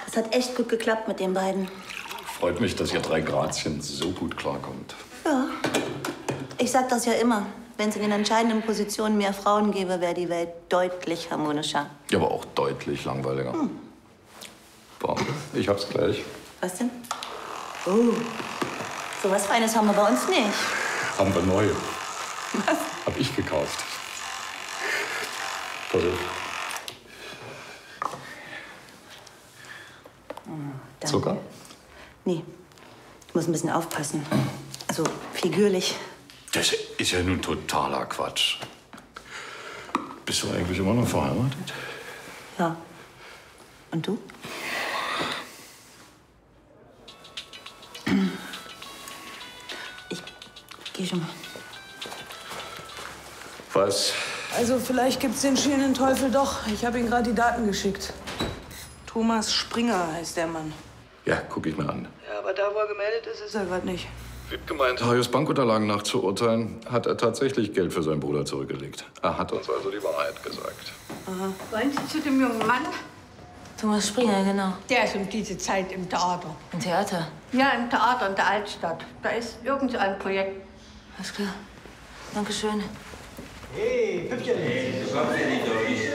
Das hat echt gut geklappt mit den beiden. Freut mich, dass ihr 3 Grazien so gut klarkommt. Ja. Ich sag das ja immer. Wenn es in den entscheidenden Positionen mehr Frauen gäbe, wäre die Welt deutlich harmonischer. Ja, aber auch deutlich langweiliger. Boah, ich hab's gleich. Was denn? Oh, so was Feines haben wir bei uns nicht. Haben wir neu. Was? Hab ich gekauft. Pass auf. Danke. Zucker? Nee, ich muss ein bisschen aufpassen. Also figürlich. Das ist ja nun totaler Quatsch. Bist du eigentlich immer noch verheiratet? Ja. Und du? Ich gehe schon mal. Was? Also vielleicht gibt's den schielenden Teufel doch. Ich habe ihm gerade die Daten geschickt. Thomas Springer heißt der Mann. Ja, guck ich mir an. Ja, aber da, wo er gemeldet ist, ist er gerade nicht. Wird gemeint, Harius Bankunterlagen nach zu urteilen, hat er tatsächlich Geld für seinen Bruder zurückgelegt. Er hat uns also die Wahrheit gesagt. Aha. Wollen Sie zu dem jungen Mann? Thomas Springer, genau. Der ist um diese Zeit im Theater. Im Theater? Ja, im Theater in der Altstadt. Da ist irgend so ein Projekt. Alles klar. Dankeschön. Hey, Püppchen! Hey, du kommst ja nicht durch.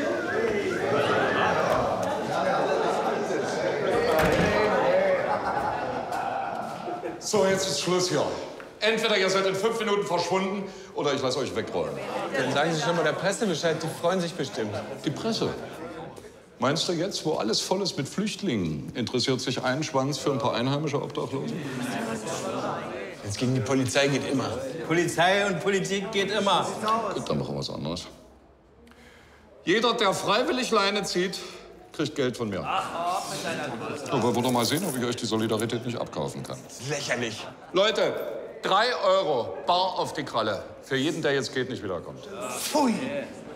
So, jetzt ist Schluss hier. Entweder ihr seid in 5 Minuten verschwunden oder ich lasse euch wegrollen. Dann sagen Sie schon mal der Presse Bescheid, die freuen sich bestimmt. Die Presse? Meinst du jetzt, wo alles voll ist mit Flüchtlingen, interessiert sich ein Schwanz für ein paar einheimische Obdachlose? Jetzt gegen die Polizei geht immer. Polizei und Politik geht immer. Gut, dann machen wir was anderes. Jeder, der freiwillig Leine zieht, kriegt Geld von mir. Aber wollen wir mal sehen, ob ich euch die Solidarität nicht abkaufen kann. Lächerlich. Leute, 3 Euro bar auf die Kralle. Für jeden, der jetzt geht, nicht wiederkommt. Pfui!